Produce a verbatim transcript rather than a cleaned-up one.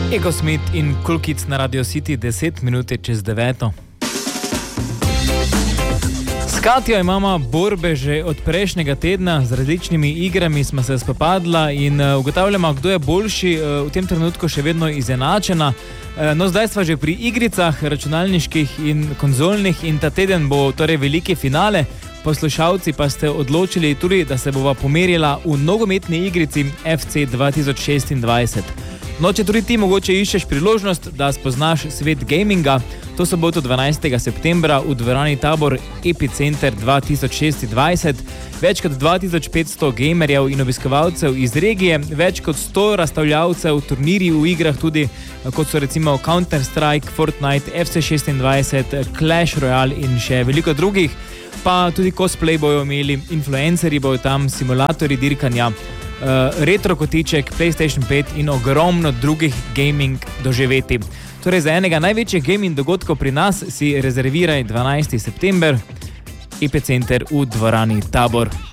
Ego Smith in Cool Kids na Radio City, deset minut čez deveto. S Katjo imamo borbe že od prejšnjega tedna, z različnimi igrami smo se spopadla in ugotavljamo, kdo je boljši, v tem trenutku še vedno izenačena. No, zdaj smo že pri igricah računalniških in konzolnih in ta teden bo torej veliki finale. Poslušalci pa ste odločili tudi, da se bova pomerila v nogometni igrici F C dva tisoč šestindvajset. No, če tudi ti mogoče iščeš priložnost, da spoznaš svet gaminga, to soboto dvanajstega septembra v dvorani Tabor Epicenter dva tisoč šestindvajset. Več kot dva tisoč petsto gamerjev in obiskovalcev iz regije, več kot sto razstavljavcev, turnirji v igrah tudi, kot so recimo Counter-Strike, Fortnite, F C šestindvajset, Clash Royale in še veliko drugih. Pa tudi cosplay bojo imeli, influencerji bojo tam, simulatorji dirkanja, Uh, retro kotiček, PlayStation pet in ogromno drugih gaming doživeti. Torej za enega največjih gaming dogodkov pri nas si rezerviraj dvanajstega september Epicenter v dvorani Tabor.